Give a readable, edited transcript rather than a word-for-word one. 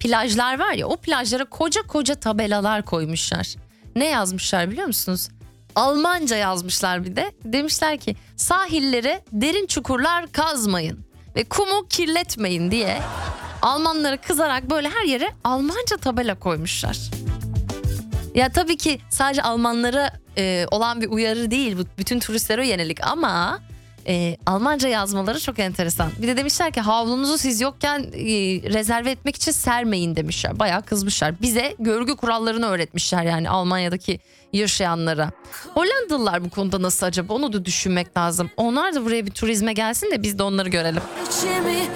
plajlar var ya, o plajlara koca koca tabelalar koymuşlar. Ne yazmışlar biliyor musunuz? Almanca yazmışlar bir de. Demişler ki sahillere derin çukurlar kazmayın ve kumu kirletmeyin diye Almanlara kızarak böyle her yere Almanca tabela koymuşlar. Ya tabii ki sadece Almanlara olan bir uyarı değil, bu bütün turistlere yönelik ama Almanca yazmaları çok enteresan. Bir de demişler ki havlunuzu siz yokken rezerve etmek için sermeyin demişler. Bayağı kızmışlar. Bize görgü kurallarını öğretmişler yani Almanya'daki yaşayanlara. Hollandalılar bu konuda nasıl acaba, onu da düşünmek lazım. Onlar da buraya bir turizme gelsin de biz de onları görelim.